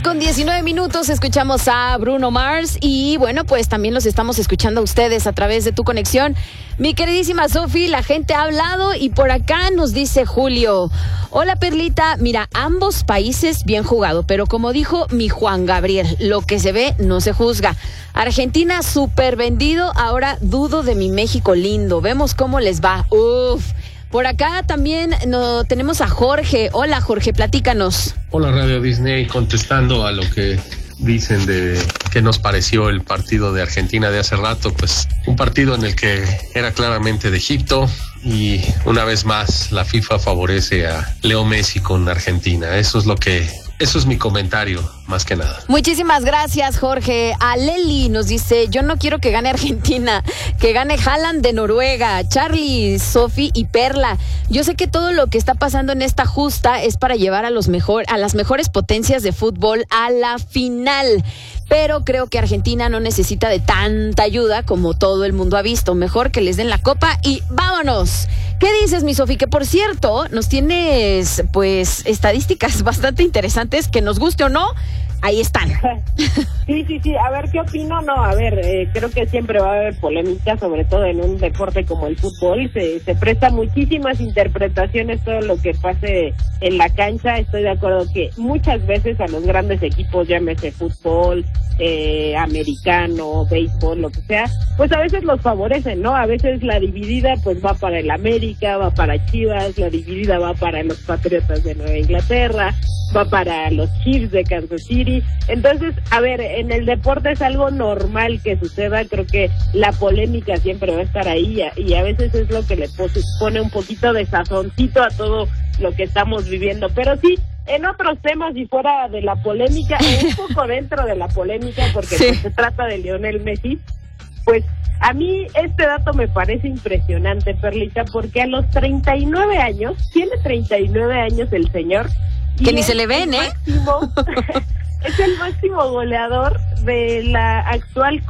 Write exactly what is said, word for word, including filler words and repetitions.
diez con diecinueve minutos, escuchamos a Bruno Mars y bueno, pues también los estamos escuchando a ustedes a través de tu conexión. Mi queridísima Sofi, la gente ha hablado y por acá nos dice Julio: hola Perlita, mira, ambos países bien jugado, pero como dijo mi Juan Gabriel, lo que se ve no se juzga. Argentina súper vendido, ahora dudo de mi México lindo, vemos cómo les va. Uf. Por acá también no, tenemos a Jorge. Hola Jorge, platícanos. Hola Radio Disney, contestando a lo que dicen de qué nos pareció el partido de Argentina de hace rato, pues un partido en el que era claramente de Egipto y una vez más la FIFA favorece a Leo Messi con Argentina. Eso es lo que, eso es mi comentario, más que nada. Muchísimas gracias, Jorge. A Leli nos dice: yo no quiero que gane Argentina, que gane Haaland de Noruega. Charlie, Sofi y Perla, yo sé que todo lo que está pasando en esta justa es para llevar a los mejor, a las mejores potencias de fútbol a la final, pero creo que Argentina no necesita de tanta ayuda como todo el mundo ha visto. Mejor que les den la copa y ¡vámonos! ¿Qué dices, mi Sofi? Que por cierto, nos tienes pues estadísticas bastante interesantes, que nos guste o no, ahí están. Sí, sí, sí. A ver, ¿qué opino? No, a ver, eh, creo que siempre va a haber polémica, sobre todo en un deporte como el fútbol. Se, se presta muchísimas interpretaciones todo lo que pase en la cancha. Estoy de acuerdo que muchas veces a los grandes equipos, llámese fútbol, eh, americano, béisbol, lo que sea, pues a veces los favorecen, ¿no? A veces la dividida pues va para el América, va para Chivas, la dividida va para los Patriotas de Nueva Inglaterra, va para los Chiefs de Kansas City. Entonces, a ver, en el deporte es algo normal que suceda. Creo que la polémica siempre va a estar ahí y a veces es lo que le pone un poquito de sazoncito a todo lo que estamos viviendo. Pero sí, en otros temas y fuera de la polémica, un poco dentro de la polémica, porque sí, pues, se trata de Lionel Messi, pues a mí este dato me parece impresionante, Perlita, porque a los treinta y nueve años, tiene treinta y nueve años el señor, que ni se le ven, ¿eh? Máximo, es el máximo goleador de la actual